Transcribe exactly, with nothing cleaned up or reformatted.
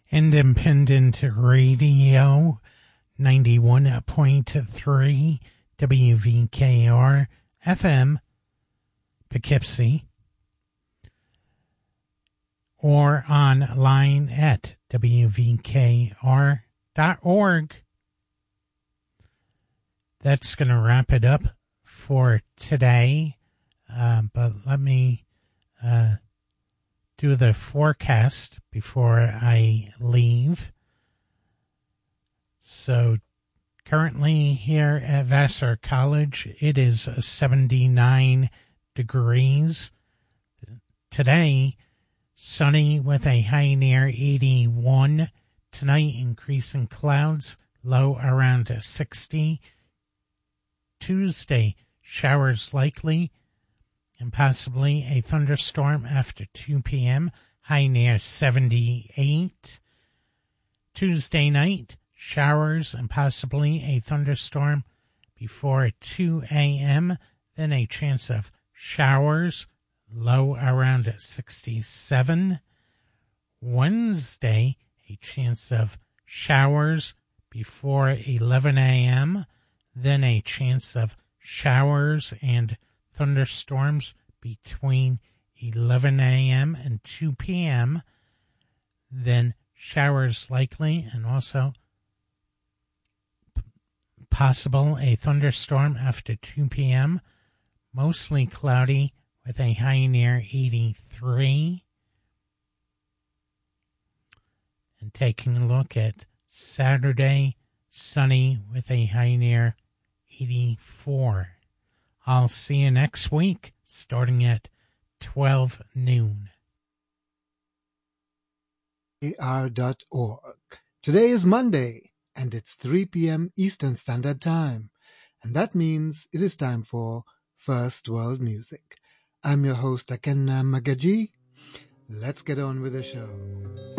Independent Radio, ninety-one point three W V K R F M, Poughkeepsie, or online at W V K R dot org. That's going to wrap it up for today, uh, but let me uh, do the forecast before I leave. So currently here at Vassar College, it is seventy-nine degrees. Today, sunny with a high near eighty-one. Tonight, increasing clouds, low around sixty. Tuesday, showers likely and possibly a thunderstorm after two p.m., high near seventy-eight. Tuesday night, showers and possibly a thunderstorm before two a.m., then a chance of showers, low around sixty-seven. Wednesday, a chance of showers before eleven a.m., then a chance of showers and thunderstorms between eleven a.m. and two p.m., then showers likely and also p- possible a thunderstorm after two p.m., mostly cloudy with a high near eighty-three. And taking a look at Saturday, sunny with a high near eighty-four. I'll see you next week, starting at twelve noon. A R dot org. Today is Monday, and it's three p.m. Eastern Standard Time, and that means it is time for First World Music. I'm your host, Akenna Magaji. Let's get on with the show.